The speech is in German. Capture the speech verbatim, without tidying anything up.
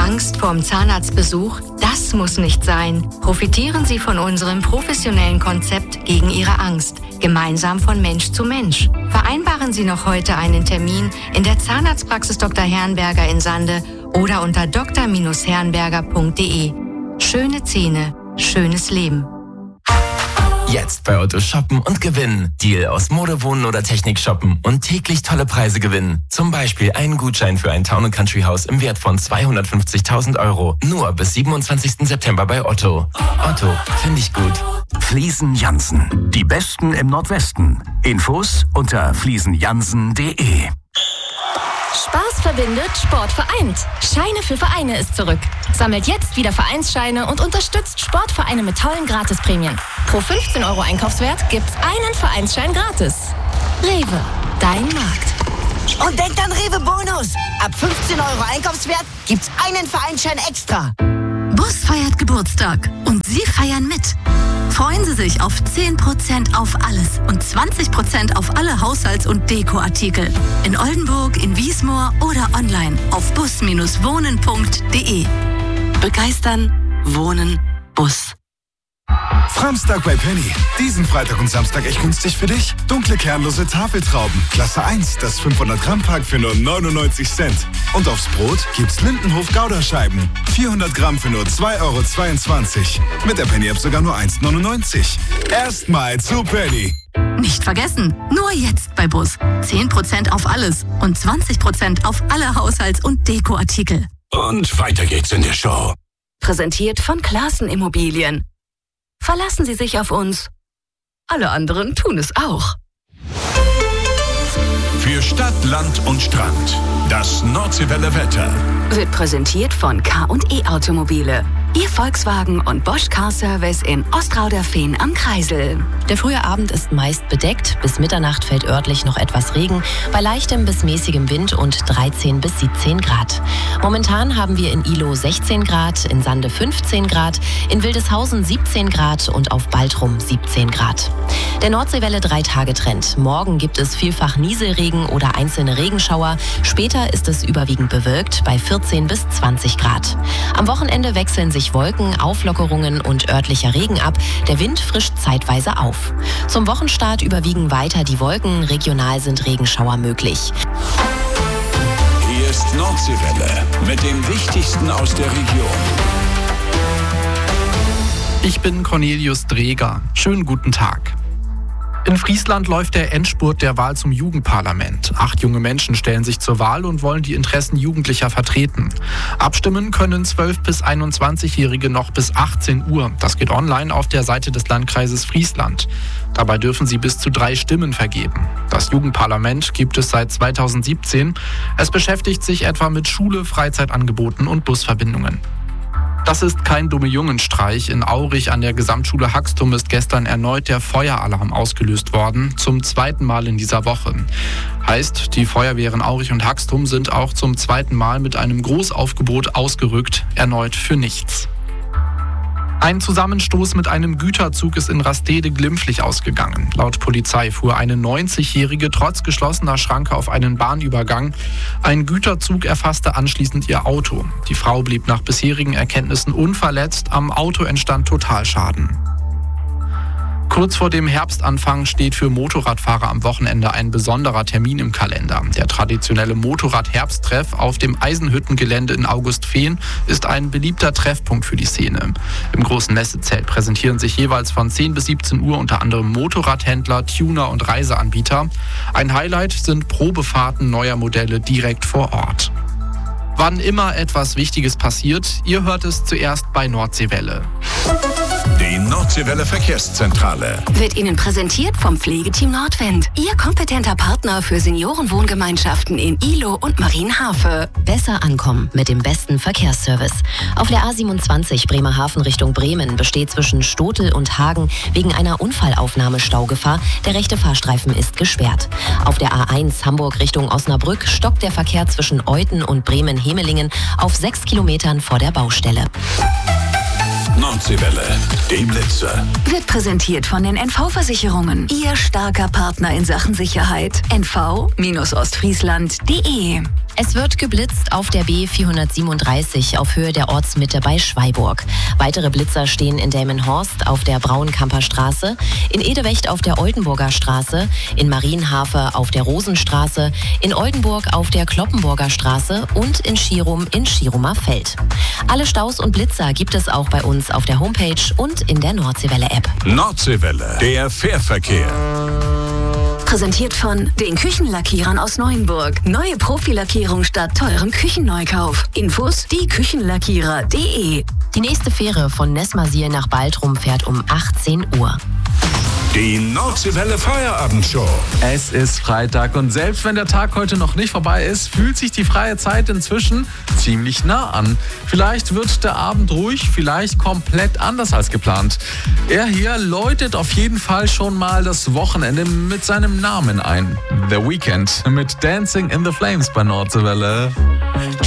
Angst vorm Zahnarztbesuch? Das muss nicht sein. Profitieren Sie von unserem professionellen Konzept gegen Ihre Angst. Gemeinsam von Mensch zu Mensch. Vereinbaren Sie noch heute einen Termin in der Zahnarztpraxis Doktor Herrenberger in Sande oder unter d r herrenberger punkt d e. Schöne Zähne, schönes Leben. Jetzt bei Otto shoppen und gewinnen. Deal aus Mode, Wohnen oder Technik shoppen und täglich tolle Preise gewinnen. Zum Beispiel einen Gutschein für ein Town and Country Haus im Wert von zweihundertfünfzigtausend Euro. Nur bis siebenundzwanzigsten September bei Otto. Otto, finde ich gut. Fliesen Jansen. Die Besten im Nordwesten. Infos unter fliesen jansen punkt d e. Spaß verbindet, Sport vereint. Scheine für Vereine ist zurück. Sammelt jetzt wieder Vereinsscheine und unterstützt Sportvereine mit tollen Gratisprämien. Pro fünfzehn Euro Einkaufswert gibt's einen Vereinsschein gratis. Rewe, dein Markt. Und denkt an Rewe Bonus. Ab fünfzehn Euro Einkaufswert gibt's einen Vereinsschein extra. Bus feiert Geburtstag und Sie feiern mit. Freuen Sie sich auf zehn Prozent auf alles und zwanzig Prozent auf alle Haushalts- und Dekoartikel. In Oldenburg, in Wiesmoor oder online auf bus wohnen punkt d e. Begeistern, Wohnen, Bus. Framstag bei Penny. Diesen Freitag und Samstag echt günstig für dich. Dunkle kernlose Tafeltrauben. Klasse eins, das fünfhundert Gramm Pack für nur neunundneunzig Cent. Und aufs Brot gibt's Lindenhof Gouda-Scheiben. vierhundert Gramm für nur zwei Euro zweiundzwanzig. Mit der Penny-App sogar nur eins neunundneunzig. Erstmal zu Penny. Nicht vergessen, nur jetzt bei Bus. zehn Prozent auf alles und zwanzig Prozent auf alle Haushalts- und Dekoartikel. Und weiter geht's in der Show. Präsentiert von Klaassen Immobilien. Verlassen Sie sich auf uns. Alle anderen tun es auch. Für Stadt, Land und Strand. Das Nordseewelle Wetter. Wird präsentiert von K und E Automobile. Ihr Volkswagen und Bosch Car Service in Ostrauderfehn am Kreisel. Der frühe Abend ist meist bedeckt. Bis Mitternacht fällt örtlich noch etwas Regen. Bei leichtem bis mäßigem Wind und dreizehn bis siebzehn Grad. Momentan haben wir in Ihlow sechzehn Grad, in Sande fünfzehn Grad, in Wildeshausen siebzehn Grad und auf Baltrum siebzehn Grad. Der Nordseewelle drei-Tage-Trend. Morgen gibt es vielfach Nieselregen oder einzelne Regenschauer. Später ist es überwiegend bewölkt bei vierzehn bis zwanzig Grad. Am Wochenende wechseln sich Wolken, Auflockerungen und örtlicher Regen ab. Der Wind frischt zeitweise auf. Zum Wochenstart überwiegen weiter die Wolken. Regional sind Regenschauer möglich. Hier ist Nordseewelle mit dem Wichtigsten aus der Region. Ich bin Cornelius Dreger. Schönen guten Tag. In Friesland läuft der Endspurt der Wahl zum Jugendparlament. Acht junge Menschen stellen sich zur Wahl und wollen die Interessen Jugendlicher vertreten. Abstimmen können zwölf- bis einundzwanzigjährige noch bis achtzehn Uhr. Das geht online auf der Seite des Landkreises Friesland. Dabei dürfen sie bis zu drei Stimmen vergeben. Das Jugendparlament gibt es seit zweitausendsiebzehn. Es beschäftigt sich etwa mit Schule, Freizeitangeboten und Busverbindungen. Das ist kein Dumme-Jungen-Streich. In Aurich an der Gesamtschule Haxtum ist gestern erneut der Feueralarm ausgelöst worden. Zum zweiten Mal in dieser Woche. Heißt, die Feuerwehren Aurich und Haxtum sind auch zum zweiten Mal mit einem Großaufgebot ausgerückt. Erneut für nichts. Ein Zusammenstoß mit einem Güterzug ist in Rastede glimpflich ausgegangen. Laut Polizei fuhr eine neunzigjährige trotz geschlossener Schranke auf einen Bahnübergang. Ein Güterzug erfasste anschließend ihr Auto. Die Frau blieb nach bisherigen Erkenntnissen unverletzt. Am Auto entstand Totalschaden. Kurz vor dem Herbstanfang steht für Motorradfahrer am Wochenende ein besonderer Termin im Kalender. Der traditionelle Motorrad-Herbsttreff auf dem Eisenhüttengelände in Augustfehn ist ein beliebter Treffpunkt für die Szene. Im großen Messezelt präsentieren sich jeweils von zehn bis siebzehn Uhr unter anderem Motorradhändler, Tuner und Reiseanbieter. Ein Highlight sind Probefahrten neuer Modelle direkt vor Ort. Wann immer etwas Wichtiges passiert, ihr hört es zuerst bei Nordseewelle. Die Nordseewelle Verkehrszentrale Wird Ihnen präsentiert vom Pflegeteam Nordwind. Ihr kompetenter Partner für Seniorenwohngemeinschaften in Ihlow und Marienhafe. Besser ankommen mit dem besten Verkehrsservice. Auf der A siebenundzwanzig Bremerhaven Richtung Bremen besteht zwischen Stotel und Hagen wegen einer Unfallaufnahme Staugefahr. Der rechte Fahrstreifen ist gesperrt. Auf der A eins Hamburg Richtung Osnabrück stockt der Verkehr zwischen Euthen und Bremen-Hemelingen auf sechs Kilometern vor der Baustelle. Nordseewelle, dem Blitzer. Wird präsentiert von den N V-Versicherungen. Ihr starker Partner in Sachen Sicherheit. N V Ostfriesland punkt de. Es wird geblitzt auf der B vierhundertsiebenunddreißig auf Höhe der Ortsmitte bei Schweiburg. Weitere Blitzer stehen in Delmenhorst auf der Braunkamper Straße, in Edewecht auf der Oldenburger Straße, in Marienhafe auf der Rosenstraße, in Oldenburg auf der Kloppenburger Straße und in Schirum in Schirumer Feld. Alle Staus und Blitzer gibt es auch bei uns auf der Homepage und in der Nordseewelle-App. Nordseewelle, der Fährverkehr. Präsentiert von den Küchenlackierern aus Neuenburg. Neue Profilackierung statt teurem Küchenneukauf. Infos die Küchenlackierer punkt de. Die nächste Fähre von Nessmersiel nach Baltrum fährt um achtzehn Uhr. Die Nordseewelle Feierabendshow. Es ist Freitag und selbst wenn der Tag heute noch nicht vorbei ist, fühlt sich die freie Zeit inzwischen ziemlich nah an. Vielleicht wird der Abend ruhig, vielleicht komplett anders als geplant. Er hier läutet auf jeden Fall schon mal das Wochenende mit seinem Namen ein. The Weeknd mit Dancing in the Flames bei Nordseewelle.